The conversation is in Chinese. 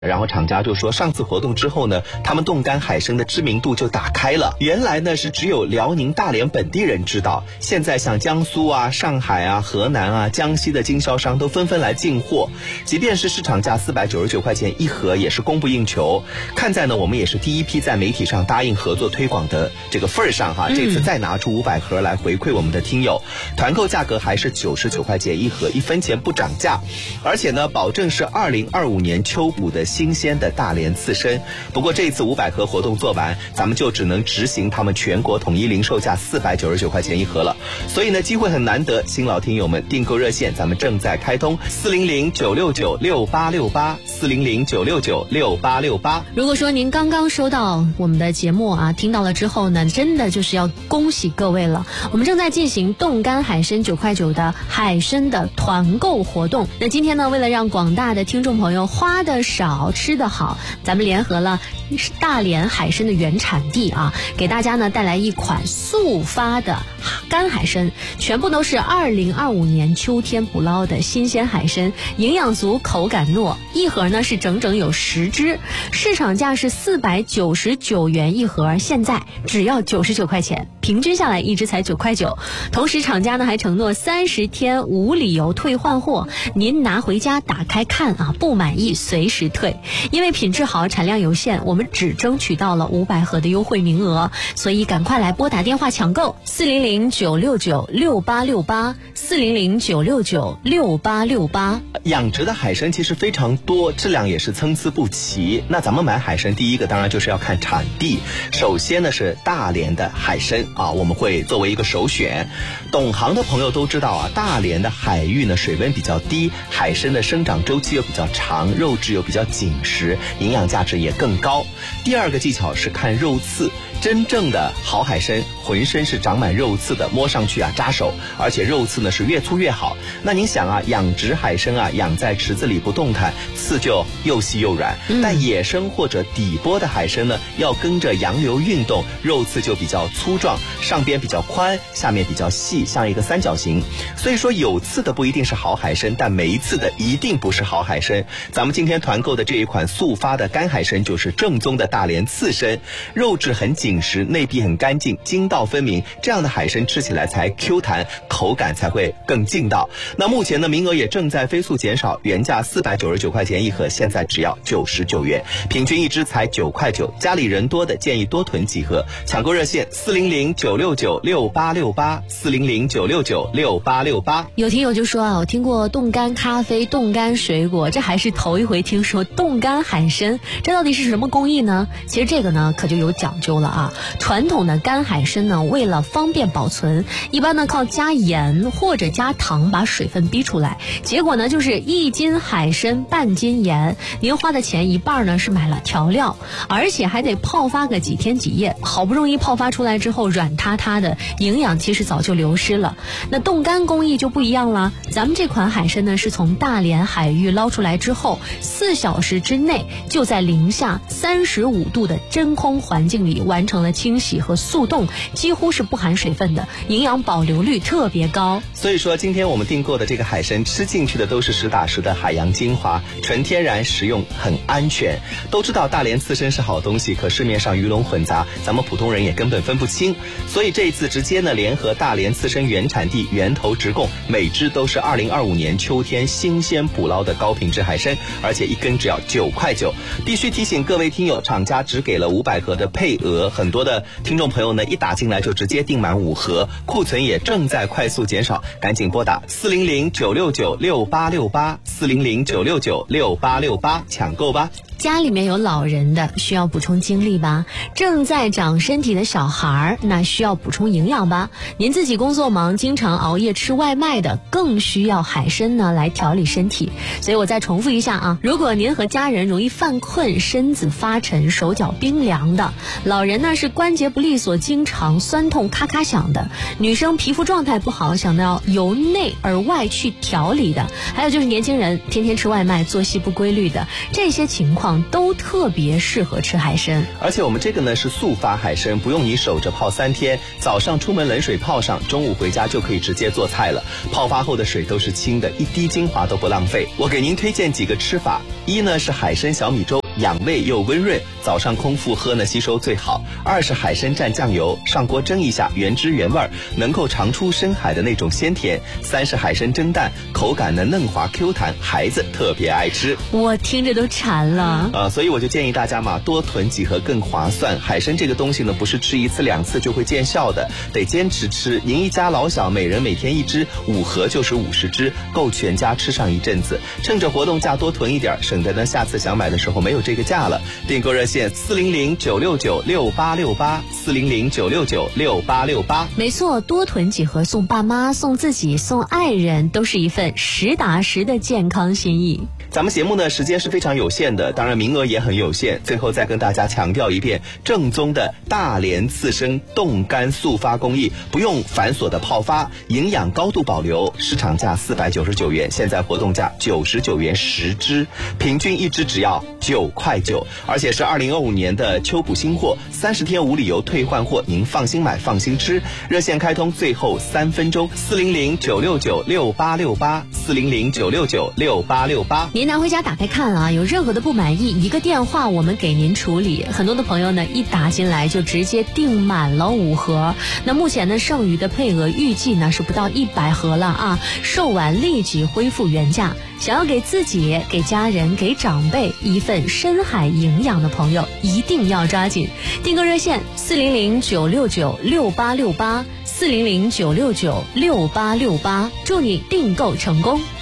然后厂家就说，上次活动之后呢，他们冻干海参的知名度就打开了。原来呢是只有辽宁大连本地人知道，现在像江苏啊、上海啊、河南啊、江西的经销商都纷纷来进货，即便是市场价499块钱一盒，也是供不应求。看在呢我们也是第一批在媒体上答应合作推广的这个份儿上哈，这次再拿出500盒来回馈我们的听友，团购价格还是99块钱一盒，1分钱不涨价，而且呢保证是2025年秋捕的新鲜的大连刺身。不过这次500盒活动做完，咱们就只能执行他们全国统一零售价499块钱一盒了。所以呢机会很难得，新老听友们订购热线咱们正在开通，400-969-6868，400-969-6868。 如果说您刚刚收到我们的节目啊，听到了之后呢，真的就是要恭喜各位了。我们正在进行冻干海参9块9的海参的团购活动。那今天呢，为了让广大的听众朋友花的少吃的好，咱们联合了大连海参的原产地啊，给大家呢带来一款速发的干海参，全部都是2025年秋天捕捞的新鲜海参，营养足，口感糯，一盒呢是整整有10只，市场价是499元一盒，现在只要99块钱，平均下来一只才9块9。同时厂家呢还承诺30天无理由退换货，您拿回家打开看啊，不满意随时退。因为品质好，产量有限，我们只争取到了500盒的优惠名额，所以赶快来拨打电话抢购400-969-6868，400-969-6868。 养殖的海参其实非常多，质量也是参差不齐。那咱们买海参第一个当然就是要看产地，首先呢是大连的海参啊，我们会作为一个首选。懂行的朋友都知道啊，大连的海域呢水温比较低，海参的生长周期又比较长，肉质又比较紧实，营养价值也更高。第二个技巧是看肉刺，真正的好海参浑身是长满肉刺的，摸上去啊扎手，而且肉刺呢是越粗越好。那您想啊，养殖海参啊养在池子里不动弹，刺就又细又软，但野生或者底波的海参呢要跟着洋流运动，肉刺就比较粗壮，上边比较宽，下面比较细，像一个三角形。所以说有刺的不一定是好海参，但没刺的一定不是好海参。咱们今天团购的这一款速发的干海参就是正宗的大连刺参，肉质很紧实，内壁很干净，筋道分明，这样的海参吃起来才 Q 弹，口感才会更劲道。那目前呢名额也正在飞速减少，原价499块钱一盒，现在只要99元，平均一只才9块9。家里人多的建议多囤几盒，抢购热线400-969-6868，400-969-6868。 有听友就说啊，我听过冻干咖啡、冻干水果，这还是头一回听说冻干海参，这到底是什么工艺呢？其实这个呢可就有讲究了啊。传统的干海参呢，为了方便保存，一般呢靠加盐或者加糖把水分逼出来，结果呢就是1斤海参半斤盐，您花的钱一半呢是买了调料，而且还得泡发个几天几夜，好不容易泡发出来之后软塌塌的，营养其实早就流失了。那冻干工艺就不一样了，咱们这款海参呢是从大连海域捞出来之后，4小时之内就在零下35度的真空环境里完成了清洗和速冻，几乎是不含水分的，营养保留率特别高。 所以说今天我们订购的这个海参吃进去的都是实打实的海洋精华，纯天然，食用很安全。都知道大连刺参是好东西，可市面上鱼龙混杂，咱们普通人也根本分不清，所以这一次直接呢联合大连刺参原产地源头直供，每只都是2025年秋天新鲜捕捞的高品质海参，而且一根只要9块9。必须提醒各位听友，厂家只给了500盒的配额，很多的听众朋友呢一打进来就直接订满5盒，库存也正在快速减少，赶紧拨打400-969-6868，400-969-6868抢购吧。 家里面有老人的需要补充精力吧，正在长身体的小孩那需要补充营养吧，您自己工作忙经常熬夜吃外卖的更需要海参呢来调理身体。所以我再重复一下啊，如果您和家人容易犯困，身子发沉，手脚冰凉的，老人呢是关节不利索，经常酸痛咔咔响的，女生皮肤状态不好，想要由内而外去调理的，还有就是年轻人天天吃外卖，作息不规律的，这些情况都特别适合吃海参。 而且我们这个呢是速发海参，不用你守着泡3 3天，早上出门冷水泡上，中午回家就可以直接做菜了。泡发后的水都是清的，一滴精华都不浪费。我给您推荐几个吃法，一呢是海参小米粥，养胃又温润，早上空腹喝呢吸收最好。2是海参蘸酱油，上锅蒸一下，原汁原味，能够尝出深海的那种鲜甜。3是海参蒸蛋，口感呢嫩滑 Q 弹，孩子特别爱吃。 我听着都馋了所以我就建议大家嘛，多囤几盒更划算。海参这个东西呢，不是吃1次2次就会见效的，得坚持吃。您一家老小每人每天1只，5盒就是50只，够全家吃上一阵子。趁着活动价多囤一点，省得呢下次想买的时候没有这个价了。订购热线400-969-6868，400-969-6868。 没错，多囤几盒送爸妈、送自己、送爱人，都是一份实打实的健康心意。 咱们节目呢时间是非常有限的，当然名额也很有限。最后再跟大家强调一遍，正宗的大连次生冻干速发工艺，不用繁琐的泡发，营养高度保留。市场价499元，现在活动价99元10只，平均1只只要9块9，而且是2025年的秋补新货，30天无理由退换货，您放心买放心吃。热线开通最后3分钟，400-969-6868，400-969-6868。 您拿回家打开看啊，有任何的不满意，一个电话我们给您处理。很多的朋友呢一打进来就直接订满了5盒，那目前呢剩余的配额预计呢是不到100盒了啊，售完立即恢复原价。想要给自己、给家人、给长辈一份深海营养的朋友，一定要抓紧。订购热线400-969-6868，400-969-6868，祝你订购成功。